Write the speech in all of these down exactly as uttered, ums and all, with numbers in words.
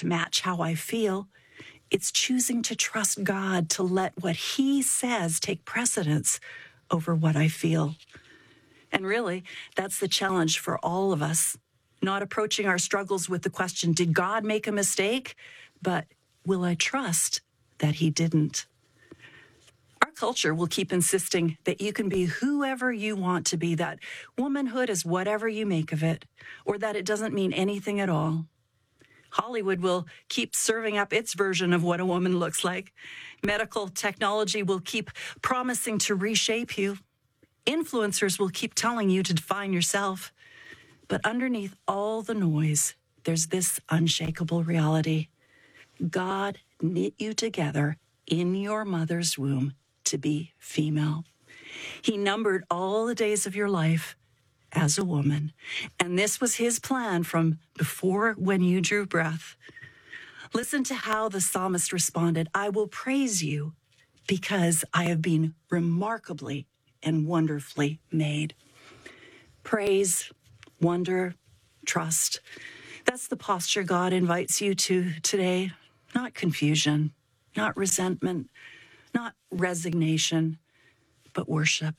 to match how I feel. It's choosing to trust God to let what he says take precedence over what I feel. And really, that's the challenge for all of us. Not approaching our struggles with the question, did God make a mistake? But will I trust that he didn't? Our culture will keep insisting that you can be whoever you want to be, that womanhood is whatever you make of it, or that it doesn't mean anything at all. Hollywood will keep serving up its version of what a woman looks like. Medical technology will keep promising to reshape you. Influencers will keep telling you to define yourself. But underneath all the noise, there's this unshakable reality. God knit you together in your mother's womb to be female. He numbered all the days of your life as a woman, and this was his plan from before when you drew breath. Listen to how the psalmist responded, I will praise you because I have been remarkably and wonderfully made. Praise, wonder, trust. That's the posture God invites you to today. Not confusion, not resentment, not resignation, but worship.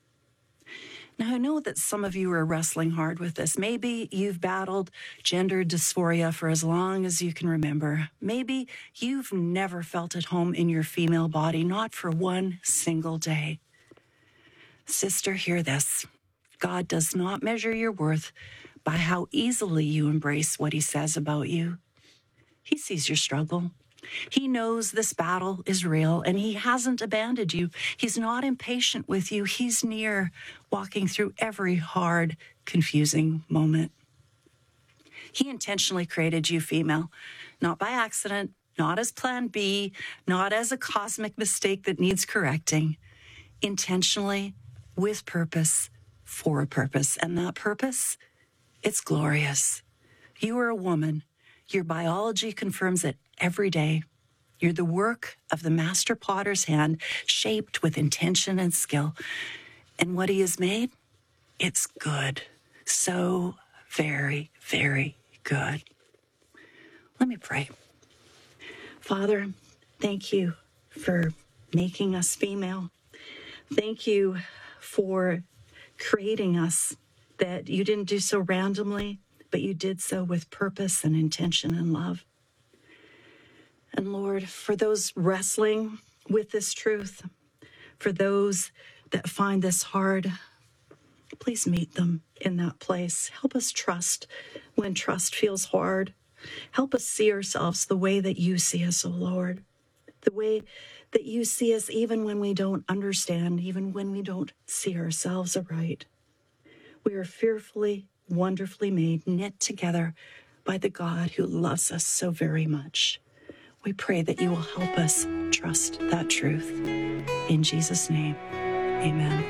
Now, I know that some of you are wrestling hard with this. Maybe you've battled gender dysphoria for as long as you can remember. Maybe you've never felt at home in your female body, not for one single day. Sister, hear this. God does not measure your worth by how easily you embrace what he says about you. He sees your struggle. He knows this battle is real, and he hasn't abandoned you. He's not impatient with you. He's near, walking through every hard, confusing moment. He intentionally created you female, not by accident, not as plan B, not as a cosmic mistake that needs correcting. Intentionally, with purpose, for a purpose. And that purpose, it's glorious. You are a woman. Your biology confirms it every day. You're the work of the master potter's hand, shaped with intention and skill. And what he has made, it's good. So very, very good. Let me pray. Father, thank you for making us female. Thank you for creating us, that you didn't do so randomly, but you did so with purpose and intention and love. And Lord, for those wrestling with this truth, for those that find this hard, please meet them in that place. Help us trust when trust feels hard. Help us see ourselves the way that you see us, O Lord, the way that you see us even when we don't understand, even when we don't see ourselves aright. We are fearfully, wonderfully made, knit together by the God who loves us so very much. We pray that you will help us trust that truth. In Jesus' name, amen.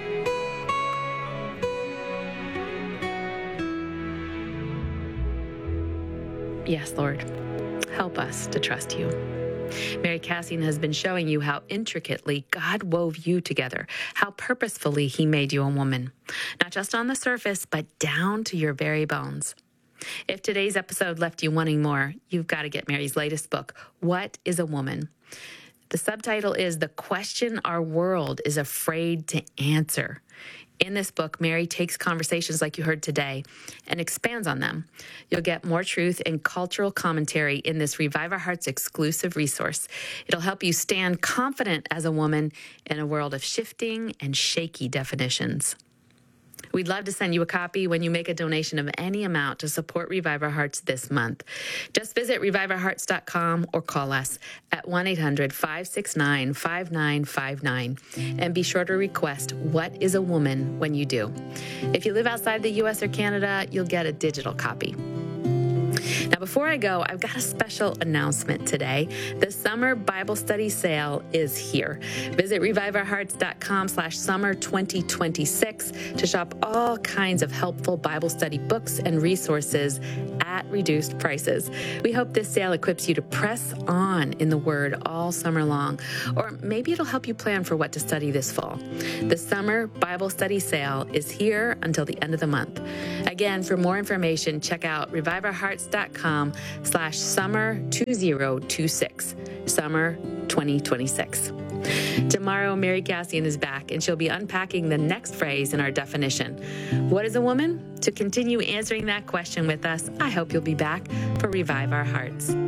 Yes, Lord, help us to trust you. Mary Cassian has been showing you how intricately God wove you together, how purposefully he made you a woman, not just on the surface, but down to your very bones. If today's episode left you wanting more, you've got to get Mary's latest book, What is a Woman? The subtitle is The Question Our World is Afraid to Answer. In this book, Mary takes conversations like you heard today and expands on them. You'll get more truth and cultural commentary in this Revive Our Hearts exclusive resource. It'll help you stand confident as a woman in a world of shifting and shaky definitions. We'd love to send you a copy when you make a donation of any amount to support Revive Our Hearts this month. Just visit revive our hearts dot com or call us at one eight hundred, five six nine, five nine five nine. And be sure to request What is a Woman when you do. If you live outside the U S or Canada, you'll get a digital copy. Now, before I go, I've got a special announcement today. The summer Bible study sale is here. Visit revive our hearts dot com slash summer twenty twenty-six to shop all kinds of helpful Bible study books and resources at reduced prices. We hope this sale equips you to press on in the Word all summer long, or maybe it'll help you plan for what to study this fall. The summer Bible study sale is here until the end of the month. Again, for more information, check out reviveourhearts.com slash summer 2026, summer twenty twenty-six. Tomorrow, Mary Cassian is back, and she'll be unpacking the next phrase in our definition. What is a woman? To continue answering that question with us, I hope you'll be back for Revive Our Hearts.